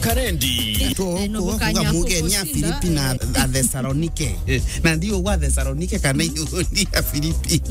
Karendi Kuga mugenia Filipi na Thessalonike na ndio wa Thessalonike kana ya Filipi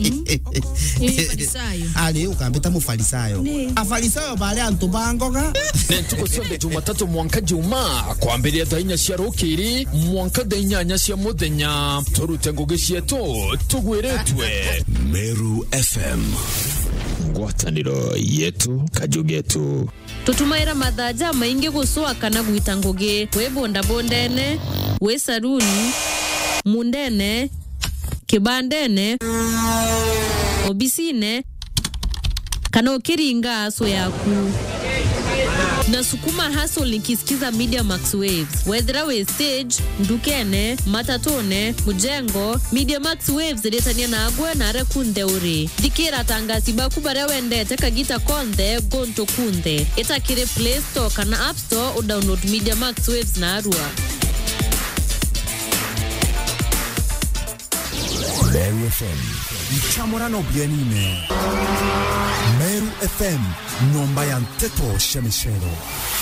ali ukambeta mufarisayo afarisayo bale antubangoga tuko sonde Jumatatu mwanka juma kwamberia dainya cia rukiri mwanka dainya cia muthenya turute ngugi cietu tugwiretwe Meru FM ngwataniro yetu kajugetu tutumaira mathaja maingi guswa kana gwita ngugi we bonda bondene we saruni mundene kibandene obisine kana ukiringa aso yaku na sukuma hustle nikisikiza Media Max Waves whether we stage ndukene matatone mujengo Media Max Waves retania na agwe na rekunde uri dikira tangasi baku bare wende teka gita konde gonto kunde itakire Play Store kana App Store o download Media Max Waves na arua Meru FM Mchamorano bienime Meru FM Nomba ya Nteto Shemishero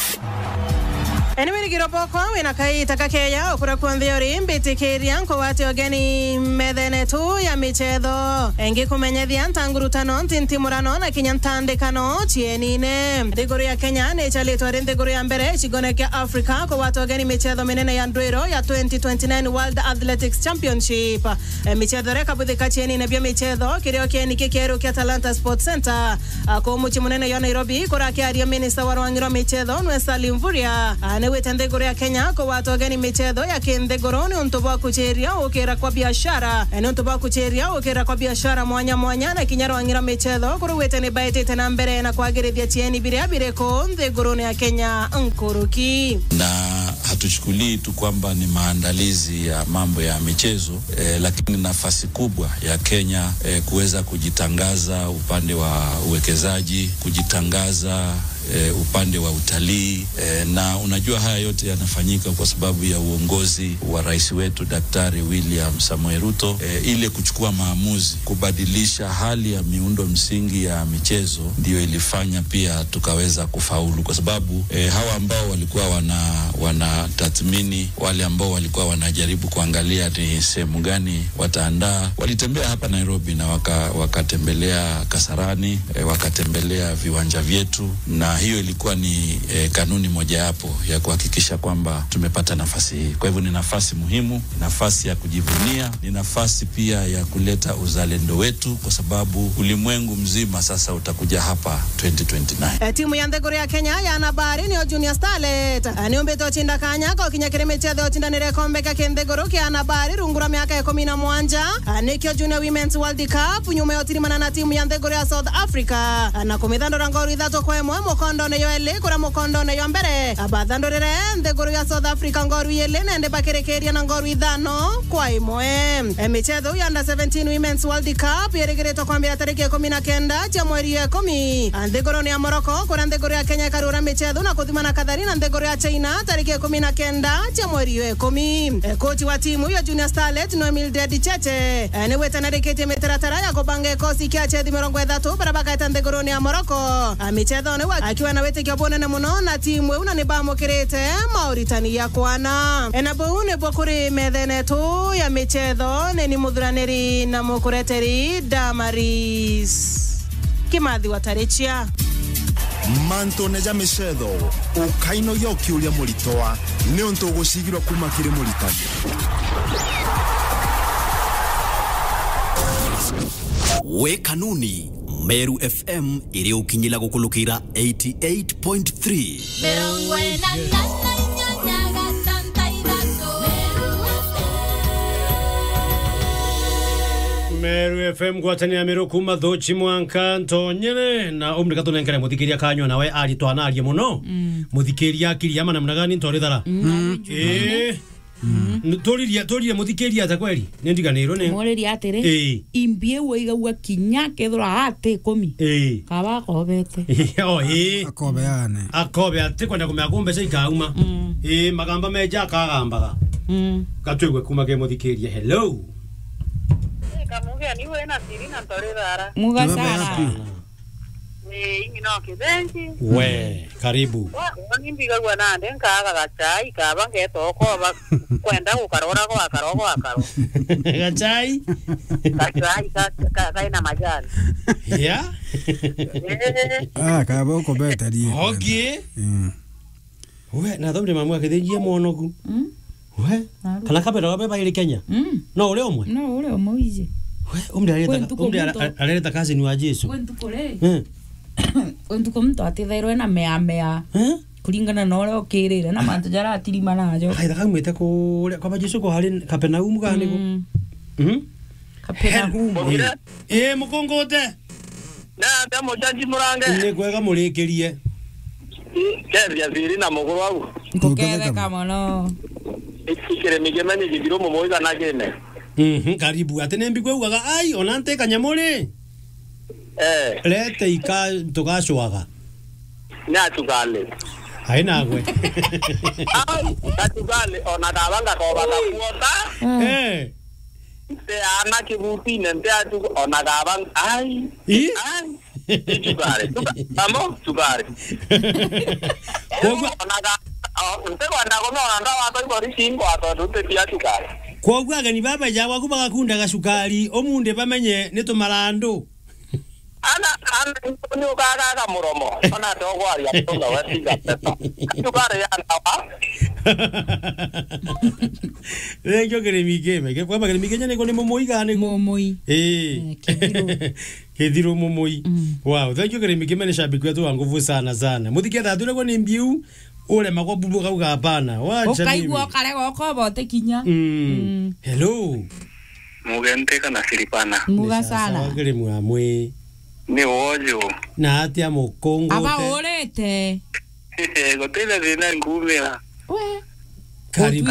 Anyway, giroboko wina kai takakeya okura kuambia rimbi tikiria nko wati ogeni medene tu ya michedo engi kumenyethia ntangurutano ntintimurano na kinyantandikano chienine ndiguru ya Kenya ni chalitwa ndiguru ya mbere chigonekia Africa kwa wati ogeni michedo minene ya ndwiro ya 2029 World Athletics Championship michedo reka budhika chienine bia michedo kirio kieni kikeru kia Talanta Sports Center kwa muchi munene ya Nairobi kura kiaria minister wa Rwangiro michedo Nwesa Limvuria Newe ndegoro ya Kenya kwa watu wageni michedo ya kindegoro ni untoboa kucheria ukera kwa biashara ni untoboa kucheria ukera kwa biashara mwanya na kinyaro wangira michedo kuruwete ni baite tena mbere na kuagirithia chieni bireko ndegoro ya Kenya nkuruki na hatuchukulii tu kwamba ni maandalizi ya mambo ya michezo lakini nafasi kubwa ya Kenya kuweza kujitangaza upande wa uwekezaji kujitangaza upande wa utalii na unajua haya yote yanafanyika kwa sababu ya uongozi wa rais wetu Daktari William Samoei Ruto ile kuchukua maamuzi kubadilisha hali ya miundo msingi ya michezo ndio ilifanya pia tukaweza kufaulu kwa sababu hawa ambao walikuwa wanatathmini wale ambao walikuwa wanajaribu kuangalia ni sehemu gani wataandaa walitembea hapa Nairobi na wakatembelea Kasarani wakatembelea viwanja vyetu na hiyo ilikuwa ni kanuni moja hapo ya kuhakikisha kwamba tumepata nafasi hii. Kwa hivyo ni nafasi muhimu, nafasi ya kujivunia, ni nafasi pia ya kuleta uzalendo wetu kwa sababu ulimwengu mzima sasa utakuja hapa 2029. Timu ya ndegoro ya Kenya ya nabari ni Junior Starlet. Ni umbeto chinda kanya kwa kinyakire michezo tindanire kombe ka kendegoro kia nabari rungura miaka ya 11. Nikyo Junior Women's World Cup nyuma ya tirimana na timu ya ndegoro ya South Africa. Na kumithando rango ithato kwa mokondo ne yoele kura mokondo ne yombere abadando rere ndegoro ya South Africa ngoru yele nende bakerekeria na ngoru idhano kwa imwe michezo ya under 17 Women's World Cup yeregereto kwambia tariki 19 cha mwezi wa 10 ndegoro ya Morocco kura ndegoro ya Kenya karura michezo na kuthimana kadhari na ndegoro ya China tariki 19 cha mwezi wa 10 kochi wa timu ya Junior Starlet no Mildred Cheche ni wetana rekete metaratara ya kubange kosi kia chedi mirongo ithatu barabaka ndegoro ya Morocco michezo ni akiwa na wete kiabone na muno na timu una ni bamukirete Mauritania kwana enabune bokuri medene tu ya michezo ni mudhuraneri na mukureteri Damaris Kimathi Watarechia Manto neja michezo ukaino yoki ulia mulitoa ni onto gushigirwa kuma kire Mauritania we kanuni Meru FM iri ukinyila gukulukira 88.3 Meru FM gwatania Meru kuma thochi mwanka ntonyene na umrika tunenkere muthikiria kanywa nawe ari twanarie muno muthikiria akiri ama namna gani ntorithara Toriria muthikiria ta kweli nindiganiro ne Moreria atire imbie woigaua kinya kethura ate 10 kaba kobete akobe ate kwenda kumeakumbe sai kauma magamba meja kagambaga katwegwe kuma ke muthikiria hello kamugia ni wena siri na ntorithara mugasara ingino kibenji. We, karibu. Nimbiga gwana ndenkaga gachai kaba ngetoko ba kwenda gukarora kwa karo. Gachai? Gachai kaina majani. Yeah? Kaba uko betari. Okay. We, na thomre mamwa kithenjia monogu. We, kana kabera wabeba ile Kenya? No ule omwe? No ule omwe ije. We, umde aleta kazi ni wa Jesu. Wentu kore. Wentu komto atithairwe na mea. Kulingana na ule okirire na mantu jara atirima najo. Hai dakamwete ko kwa Jesu ko hari Kapenaumu gani ko? Kapenaumu. Mukongote. Na ndamo jaji murange. Ni kwega murekerie. Kebya ziri na muguru au. Tukere kama no. Ikire migemani gibiro mu moiga na gene. Karibu atene mbigwe ugaga ai onante kanyamore. Lete ika tugashwaga. Na tugale. Haina gwe. Ai, tugale ona dabanga ko baka kuota. Te ana kibuti nende atu ona dabanga ai. Tugare. Tugare. Kwa ageni baba jawa kubaga kunda gasukari omunde bamenye nitumarando ana nyugaga muromo ona dogwari atonga wasiga pesa tugare ya ndawa Renjo keremigeme ke kwa keremigenya ne kone momoigane momoi Kediro momoi wow renjo keremigeme ne shabiki wetu nguvu sana muthikia thature kwa ni mbiu ule makwa bubu kauga hapana wacha mimi ukaigua kale goko bote kinya hello mugente kana silipana muga sana wagere mwamwe ni wojo na atia mukongo aba orete gotele dina ngumela we karibu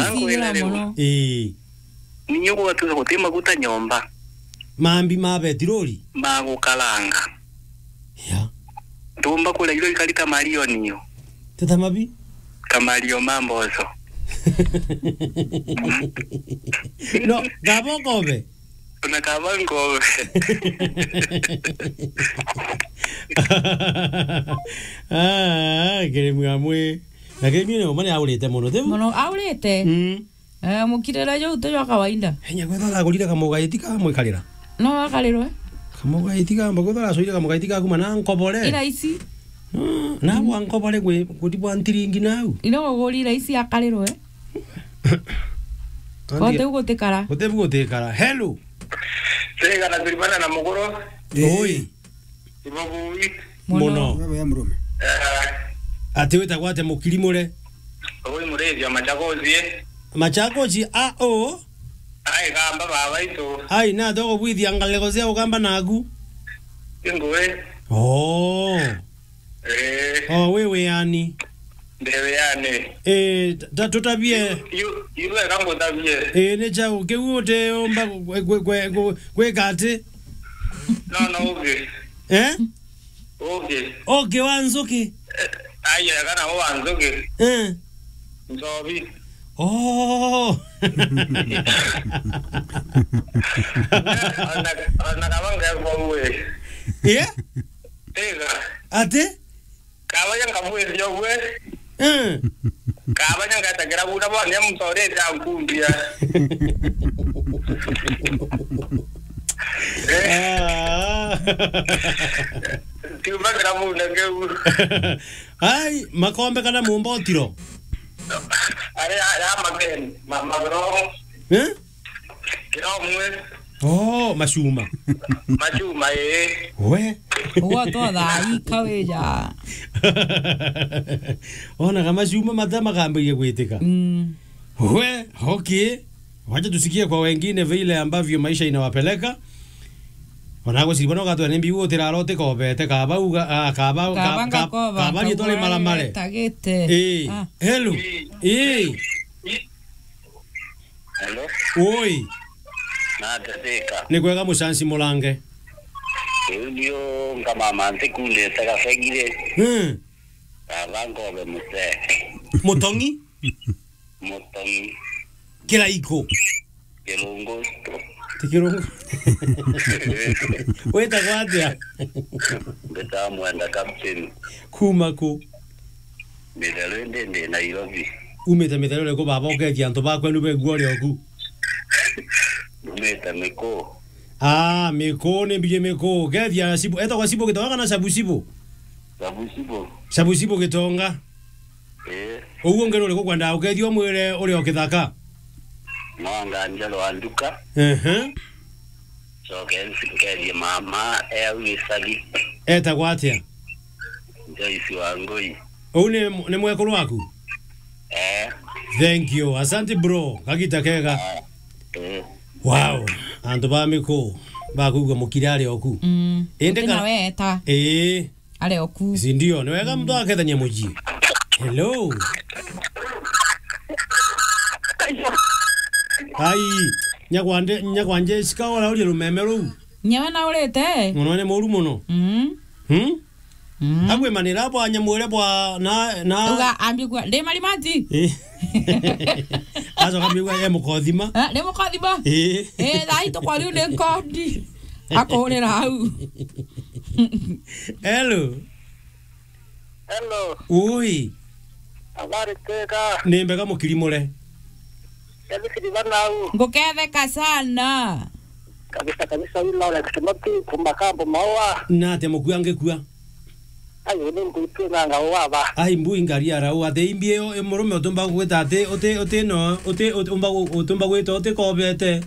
ninyo watu hotima kuta nyomba mambi mabetiroli magukalanga ya tumba kula ilo ikalita malio niyo tata mabi kamalio mambozo no gabokobe una kabango kere mwamwe na kere mine omane aurete mono te mono aurete mukirera jo uto jo kawaida henya gwetha gulira kamugaiti ka mwikarira no akalirwe kamugaiti ka mbagotha soira kamugaiti ka kuma na nkobole ira isi na bwa nkobole gwe gutibwa ntiringi nau ino gulira isi akalirwe kote ugotekara hello Sega na zilibana na mugoro. Oi. Ibabu mono. Wewe mrume. Atiweta kwate mukilimure. Oi murezi ya machakozi. Machakozi o. Ai gamba baba ito. Ai na dogo bwithi angalegozea ugamba nagu. Ngoe. Oh. Oh wewe yani. Ndewe yani. Tutabie. Yule kango tabie. Ne chao kewote omba kwe kate. No okay. Okay wanzoke. Ai kana wanzoke. Nzobi. Oh. Ana kabanga kwa wewe. Tega. Ate? Kawanya kamwezi yowe. Kawanya ngatagira buda bone msore yankumbia. Tiba gramu ngeu. Ai, makombe kana mumbotiro. Ara magen, magro. Kira mwe. Oh, mashuma. Mashuma We. Uwa toda ikaweja. Ona kama mashuma madama kambi gwiteka. We, okay. Wacha tusikie kwa wengine vile ambavyo maisha inawapeleka. Onago silibano gato nembi wote rarote ko bete kabauga kabali tole malamale. Tagete. Hello. Hello. Oi. Nateka. Ni kwega musansi mulange. Ndio kama mante kunde taka segire. Abango be muse. Motongi? Motongi. Kila iko. Kelongo. Tikirungu. Weta kwatia. Beta mwenda captain. Kumako. Midalende ndi Nairobi. Umeta midalende ko baba okethi anto bakwe nube guori oku. Umeta meko. Ah, meko ne bije meko. Kethi asibu eta kwa sibo kitonga na sabusibo. Sabusibo kitonga. Owo ngero leko kwanda okethi omwere ori okithaka. Mwanga njalo anduka. So kethi mama wisali. Eta kwatia. Joyce Wangui. Une ne mwekolo waku? Thank you. Asante bro. Kagita kega. Wow. Anto ba miko. Ba kuga mukirale oku. Ende na weta. Ale oku. Sindio. Ne wega mtu aketha nyamuji. Hello. Ai. Nyakwanje sikaola uli lumemelo. Nyawe na ulete. Munone moru muno. Agwe manira hapo anyamwele bwa na uga ambigwa le malimati azo kambigwa ye mukothima le mukothima dai to kwali le kodi akole rau. Hello. Oi. Habari teka. Nembe kama kilimole. Kazi kidibana. Ngoketheka sana. Kabisa yule wala kutemati kumakambo mawa. Na temukuange kuya. Ayo ni mbuituna nga waba. Ai mbui ngari ara wa de imbie o murume otumba gweta ate ote no ote otumba gweta ote kobete.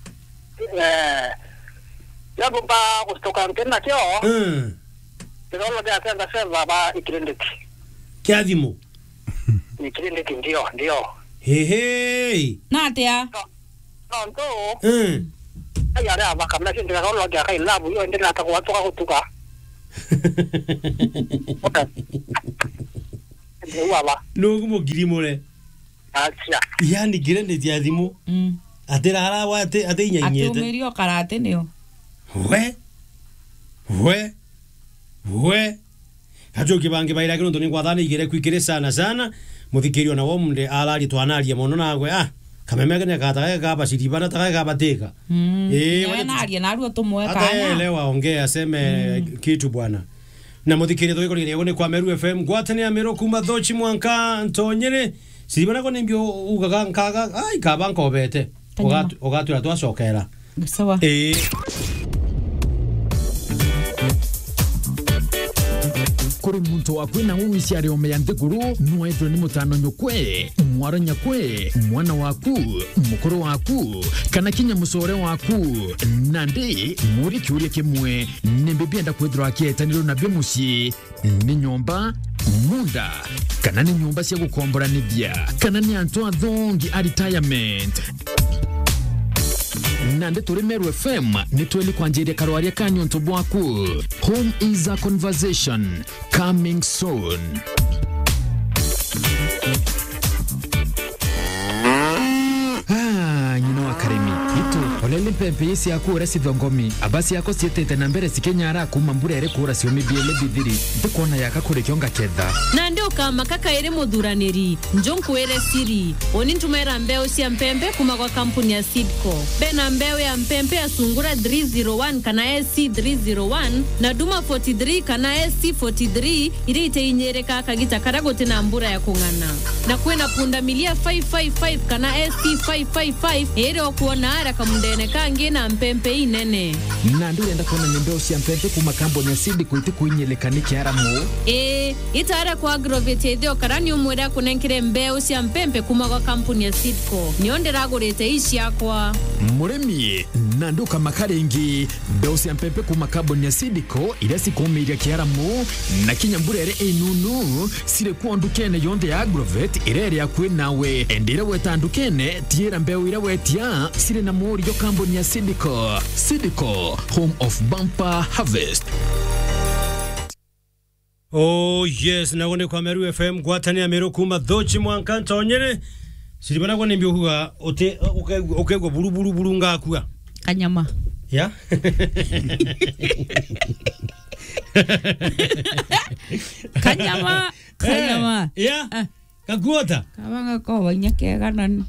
Ya bumba kustoka ntena kyo. Pero lo de hacer la selva ba ikirindiki. Kiadimo. Ikirindiki ndio. Hey. Natia. Nonto. Aya ra ba kamna singa ko lo de kai labu yo ndena ta ko toka kutuka. No como girimole. Acha. Yani girende diadimo. Atera ara wa ate nyanyete. Atumerio karate neo. We. Hajo kibange baira kino ntoni kwathana igire kwikire sana. Muthikirio na wo munde alali twanaria mono nagwe kameme kene kataga kaba siribana taga kaba teka. Wana aria na ruo tumwe kana. Ata elewa ongea seme kitu bwana. Na muthikirio thoi kuri ni kwa Meru FM gwatani ya Meru kuma thochi mwanka ntonyere siribana ko nimbio ugaga nkaga ai kaba nkobete. Ogatu twacokera. Sawa. Kuri muntu wakwina uwisiari omeyante guru nuwaitwe ni mutano nyukwe mwara nyakwe mwana waku mukuru waku kana kinya musore waku nande muri kiurie kimwe nimbibienda kwithirwa kietaniro na bimuci ni nyomba munda kana ni nyumba cia gukomboranithia kana ni antu athongi a retirement nande turi Meru FM nitweli kwanjiria karwaria kanyu ntobo waku. Home is a conversation coming soon. Nyina wa Karemi itu olele pempe yesi yako urasi dhongomi abasi yako sietete na mbere sikenyara kuma mbure ere kura siomi biele bidhiri ndikona yaka kure kionga kedha nande ukama kaka ere mudhuraneri njonku ere siri oni ntumera mbeo sia mpempe kuma kwa kampuni ya Sidco bena mbeo ya mpempe ya sungura 301 kana SC 301 na duma 43 kana SC 43 iri iteinyere kaka gita karagote na mbura ya kungana na kuena punda milia 555 kana SC 555 ere okuona ara kamundene kange na mpempe inene nandu yenda kona mbeo sia mpempe kuma kampuni ya Sidco iti kuinyelekani kiaramu itara kwa agrovete dio karani umwera kunenkire mbeo sia mpempe kuma kwa kampuni ya Sidco nionde ragorete ishi yakwa muremi nandu kama karengi mbeo sia mpempe kuma kampuni ya Sidco iresi kumiria kiaramu na kinyambure ere enunu sire kuondukene yonde ya agrovete irere ya kwe nawe endire wetandukene tiera mbeo ira wetia sire na mori yo kampuni ya Sidco home of bumper harvest. Oh yes, nagone kwa Meru FM gwatani ya Meru kuma thochi mwanka ntonyere siribana kwa nimbio huga ote okegwa buru ngakua kanyama ya kanyama ya Kakuota. Kabanga ko nya keganan.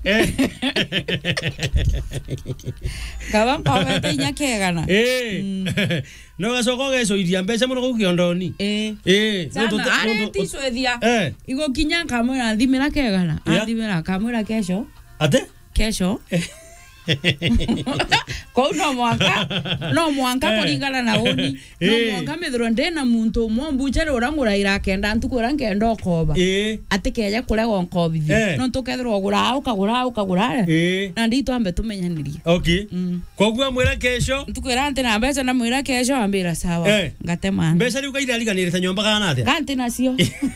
Kabanga ko nya kegana. No gasoko geso iria mbesa muno kukiondoni. Are tiso edia. Igo kinya kamera ndimera kegana. Ndimera kamera kesho. Ate? Kesho. Ko no mwanka kuringana na oni no mwanka methro ndena muntu mwambuchere urangura irakenda ntukura ngendo koba ate keja kure gonkobi no ntukethro gura ukagura na ndito ambe tumenyanirie okay kogwa mwira kesho ntukwira nte na mbeca na mwira kesho ambira sawa ngatema mbeca riu kaira liganire nyomba kana atia kante nacio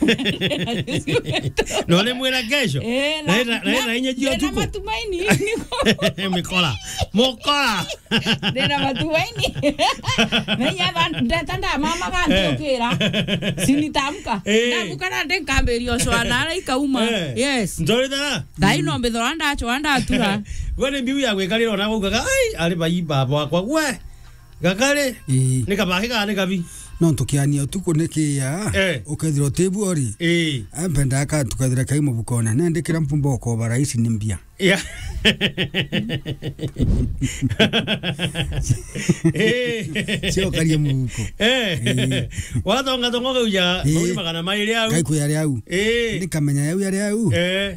no le mwira kesho na inye jio tuko matumaini Mikola. Mokola. Dena matumaini. Menya tanda mama kantokera. Sinitamka. Ndabuka na ndenkamberio swana ikauma. Yes. Ndorita. Dai no mbethora anda atura. Gone mbiu ya gwekalira ona gukaga ai ari baimba bwa gwe. Gakare. Nikabaki kana nikabi. No tukiania utuko nekia ukethiro tebu ori ampenda ka tukathira kai mubukona nende kira mpumbo ko baraisi nimbia sio kali mubuko watonga tonga uja uri magana mairi au kai ku yari au nikamenya yari au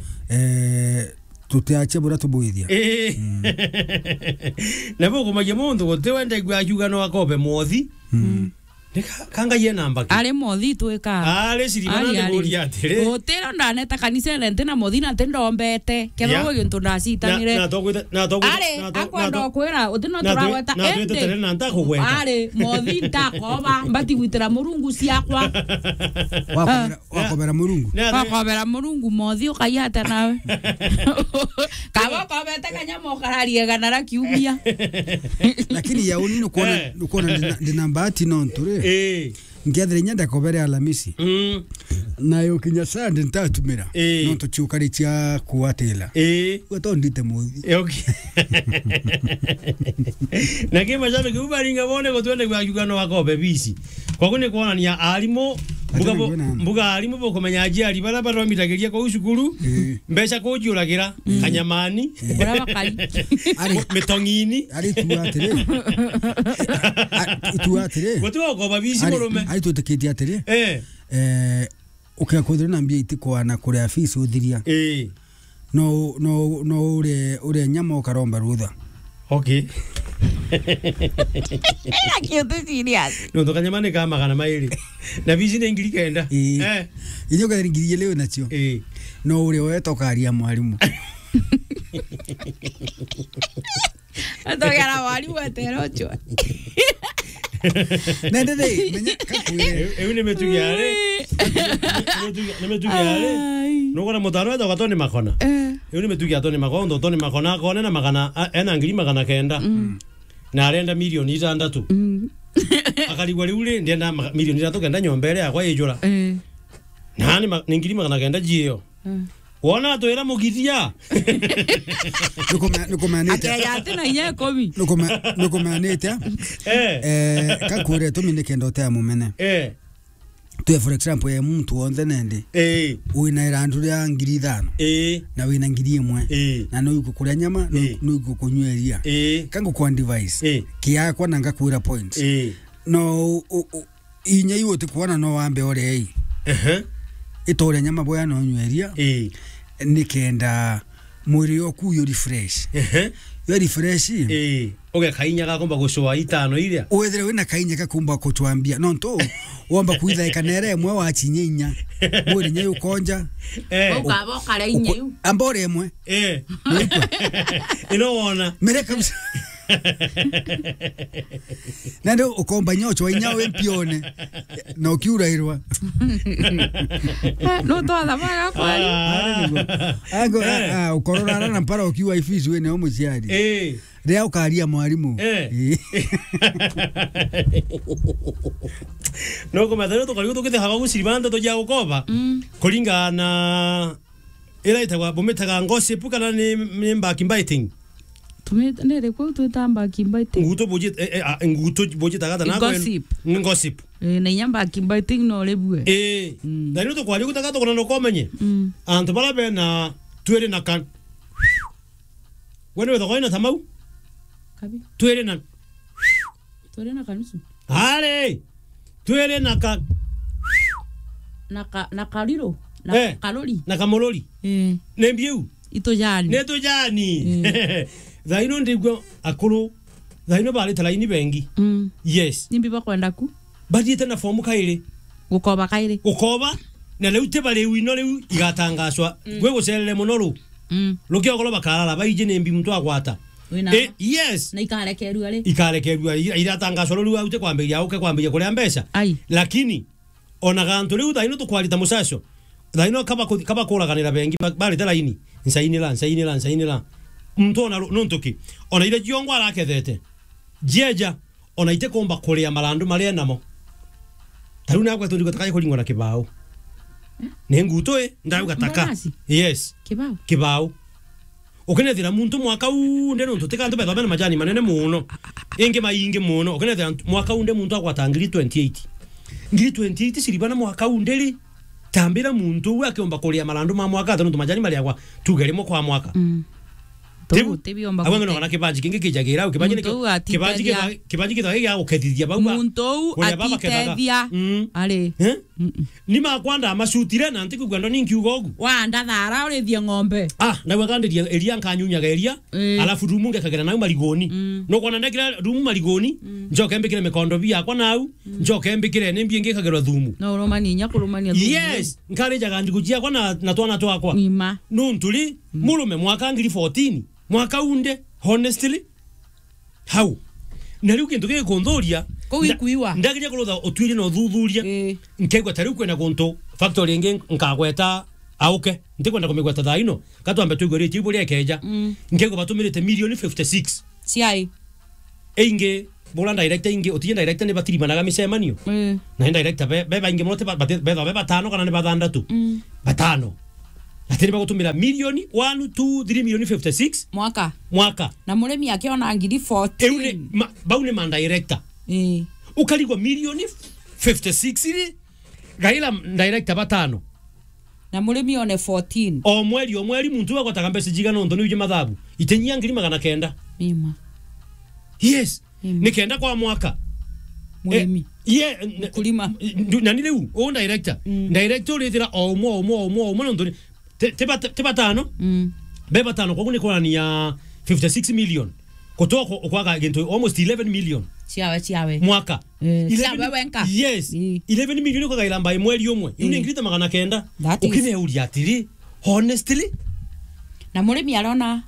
tutiache bora tubuithia nabo kumaje mundu gotewende gwa jugano akobe mothi kanga ye namba ale mothi tweka ale siribana de boria tere hotelo ndaneta kanisa lente na mothi na tendombete kero gintu ndasitanire na to ale akwenda kwira utino turaweta ende na ndakugweta ale mothi ndakoba mbati gwitira murungu ciakwa wakobera murungu mothi ukayata nawe kaba kobete kanyamo kararie ganara kiumia lakini ya unino kuona ndinambati nonture ngethre nyenda kobere alamisi na yo kinya sande ntatumira no tuchukari cia kuatela gweto ndite muthi okay na kima jabe kubaringa bone gotwende gwa jugano wakobe bisi kwa kune kuonania alimo mbuga alimo bokomenya ajiari bara bara mitageria kwa usukuru mbeca kujuragira kanyamani bora bakali metongini ari tuatire gotwa kwa bisi murume ari tuteketia atire ukakuthira na mbia itiko na kure afisi uthiria no ure nyama ukaromba rutha okay Kiyote serious. No tokanyamane kama kana mairi. Na bisi ne ngiri kenda. Inyo ka ngiri leo nacho. No ure weto karia mwalimu. Atogera mwalimu aterocho. Nende menya kakure. Eune metugare. Nemetugare. No kona motaro eto katone makona. Eune metugia tone makondo tone makona kone na magana ena ngiri magana kenda. Na arenda milioni 6. Akaligwa liule ndenda milioni 3 kenda nyombere akwa yejura. Nani ngiri magana kenda jio. Wona to era mugitia. Nukomanete. Akaya tena nya komi. Nukomanete. Kakure to mine kendo ta mumene. Tu for example ya muntu wonde nende. Uina irandu ya ngiri 5. Na wina ngiri 1. Na no yukukuria nyama no yukukunyweria. Kango kwa device. Kia kwa nanga kuira points. No inya yote kuona no wambe ore itore nyama boya no nyweria nikenda mwiri oku yo refresh yo refresh oge kainya gakomba gushoa 5 iria wethere wina kainya gakomba kutwambia no nto wamba kuitha ikanere mwe wa chinyinya mwiri nyayo konja ukabo kare inyu ambore mwe inowona mereka nando ukomba nyocho inyawe mpione na ukiura irwa no toda maga kwali ago ukorora na mpara ukiwa ifisi wene omuciari rea ukaria mwalimu no koma thero to kali to kete haga gusiribanda to jago koba kuringana ila itagwa bometaga ngose pukana ni mbaki inviting tumita nere kwa tutamba kimbaiti nguto boje tagata na gossip na nyamba kimbaiti no lebue dani to kwali kutagato kona no komenye antu bala be na twere na kan wene to koina tamau kabi twere na kanusu hale twere na kan na kaliro na kalori na kamolori nembiu ito jani neto jani zaino ndigwo akuru zaino bali talaini bengi yes nimbi bakwenda ku badiete na fomu kaire gukoba na leu te bale wino leu igatangaswa gwe goselele monoro lokyo golo bakala baije nembi muntu agwata yes na ikalekerua iratangaswa lolu aute kwamberia kule mbesa lakini ona gantu leu daino to kwalita musaso daino kaba kolaganira bengi bali talaini nsainila mtona nontoki ona ile jiongo arakethete jeja ona ite komba kuria malandu maria namo taruna kwa tuli gotakaye kulingwa na kibao nenguto ndayo gataka yes kibao okenethira muntu mwaka unde nonto tekanto betho bena majani manene muno enge mainge muno okenethira mwaka unde muntu akwatangiri 28 siribana mwaka undeli tambira muntu we akiomba kuria malandu ma mwaka tonto majani mali akwa tugeremo kwa mwaka tebiomba awenga no kibaji kingi kijagira kibaji kitagya ukethithia bauba muntu atithia ale ni makwanda amashutire na ntiku gwando ninki ugogu wanda thara urithia ng'ombe na wegandiria eria nkanyunyaga eria alafu rumunge kagera nau marigoni no kona nekira rumu marigoni njoke mbikire mikondo bia kwa nau njoke mbikire nembi ngi kagera thumu no romania kurumania thumu yes nkari jaga ndikujia kwa na twana twakwa no ntuli murume mwaka ngiri 14 mwaka unde honestly how nari ukintu ge kondhoria ko ikuiwa ndagire kulotha otwire no thuthuria nkegwa tari kwena gonto factory nge nkagweta auke ndikwenda kumigweta thaino katwambe twigore tibu ria keja nkegwa batumirite million 56 ciai einge bola director inge otie director ne batiri managa misemanio na director beba inge mote beba tano kana ne bathandatu batano atiri bagutumira milioni 1 2 3 milioni 56 mwaka na muremi akiona ngiri 14 eune baune man director ukaligwa milioni 56 iri gaila director batano na muremi one 14 o mweri muntu wagotaka mbese jigana ndo niuje mathabu itenyia ngiri 900 yes nikenda kwa mwaka muremi kulima na nile u director director lethira omo ndo teba tano beba tano kwa kuni kwa ni ya 56 million kutoka kwa gento almost 11 million chiawe mwaka 11 wenka yes 11 million kwa gailamba mweli omwe ine ngirita 900 ukine uri atiri honestly na muremi arona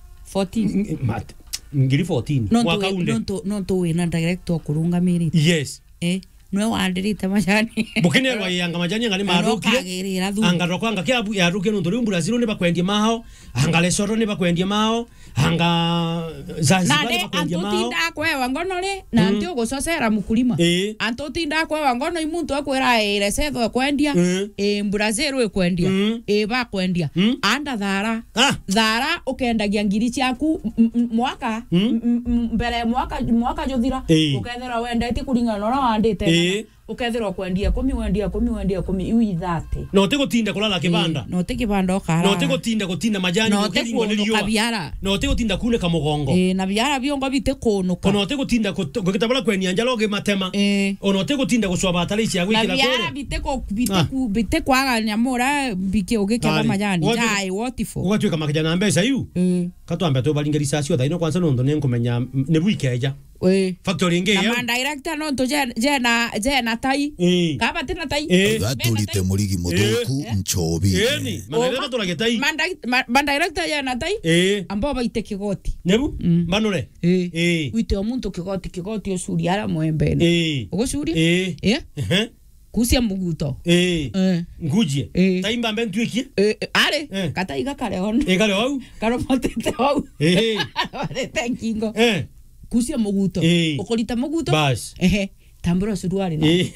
14 ngiri 14 mwaka unde no wina director kurunga mirite yes nwe wandirite majani bukine rwa yanga majani ngani marukire anga rokwanga kyabu ya ruke no ndori Brazil ne bakwendie mao anga Lesotho ne bakwendie mao anga Zanzibar ne bakwendie mao antotinda kwewa ngono le na ntio gococera mukulima antotinda kwewa ngono imuntu akwera Lesotho kwendia Brazil ekwendia bakwendia anda thara ukendagia ngiri ciaku mwaka mbere mwaka jothira ukethera wendete kuringana na wandite ukethirwo kwendia 10 iu ithate no te gutinda kulala kibanda no te kibanda okara no te gutinda majani no te kubiara no te gutinda kune kamugongo na biara biongo bite kunuka no te gutinda gukitabala kwenia njaloge matema no te gutinda guswaba atalisi ya gwikira kule bite kwaga nyamura bike ugikeba majani jai wotifo ugatwika makijana mbesa iu katwamba to balingerisasio thaino kwanza no ndo nenkumenya ne bwikeja factory nge ya na director no to jena tai kaba tena tai gaturite murigi mutuku nchobi ni mandaira to la tai director jena tai ambao baite kigoti nebu manure wite omuntu kigoti osuria mwembene ugosuria kusia muguto ngujie taimba mbentwikie ale kata igakale on kale wau karo potete wau ale tankingo kusia muguto ukolita muguto bas tambura suruali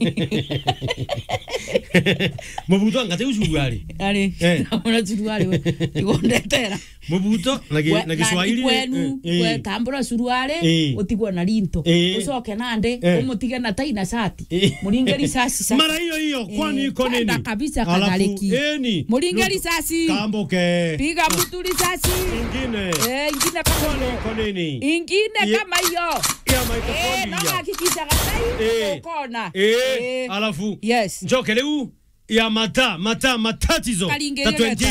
Mobutu angate usuruali ali tambura suruali we igondetera Mobutu na Kiswahili we tambura suruali utigwa na linto usoke nande umutige na tai na shati muringeri sasi mara hiyo kwani iko nini kabisa kadhaliki muringeri sasi kamboke piga mtu risasi ingine kama nini ingine kama hiyo na hakikisha kadai kona alafu yes njoke leo ya matatizo tatwenji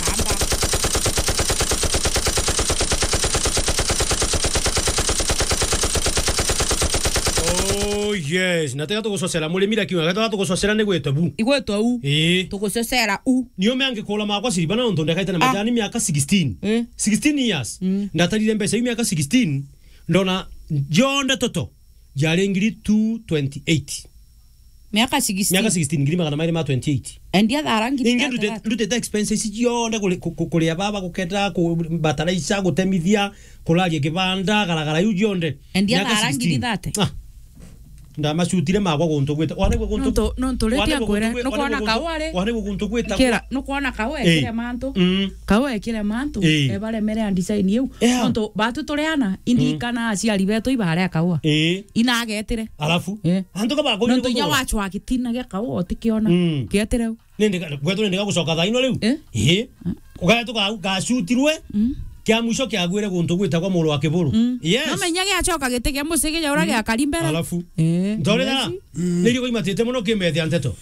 Oh yes, nataka tukososera muri mira kiwa gataka tukososera ni gwetwa bu. Igwetwa u. Tukososera u. Niyo meange kola makwa siribana ndo ndakaita na majani miaka 16. 16 years. Ndatarire mbesa miaka 16 ndona jonde toto. Jare ngiri 228. Miaka 16 ngiri magana mairi ma 28. Endia dharangi. Inge ndute expenses jonde kulia baba kuketa kubataraisa kutemithia kulaje kibanda garagara yu jonde. Endia dharangi dhate. Ndama shutire magwa guntu gweta wane guntu no ntoletia kwera no kwana kawale wane guntu gweta kera no kwana kawe kire manto kawe kire manto ebale mere and design yu nto batu toleana indikana aciari beto ibare akawa ina agetire alafu anto ka bago nto ya wachwa kitina ge kawo otikiona getire nende gweto nende gucoka thaino riu ugaeto ga shutirwe kia mwisho kia gwire guntu gwita kwa muru wa kiburu yes no menyage acoka gitege musige ya urage akarimbere alafu ndore da niri ko imatete muno kimethia nteto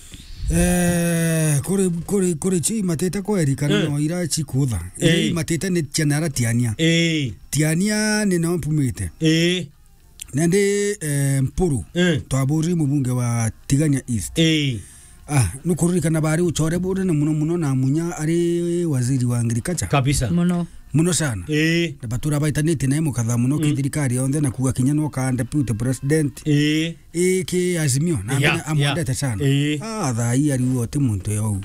kuri chi matete ko erikana no ira chi kutha matete ni chanara tiania tiania ni no pumite nende mpuru twaburi mubunge wa Tiganya East nukuririkana bari uchore bure na muno na munya ari waziri wa agriculture kabisa muno sana na batura baitanite na mukatha muno kithirikari yonde na kuga kinya no ka deputy president ki azimio na amwendete sana thai ari wote muntu yo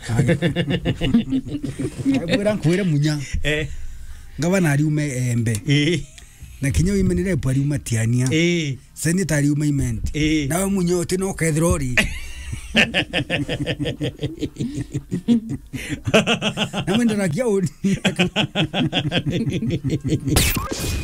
bura kwira munya ngabana ari ume embe na kinya wimenire bari umatiania sanitary umement na munyote no kedrori na mwenda na kia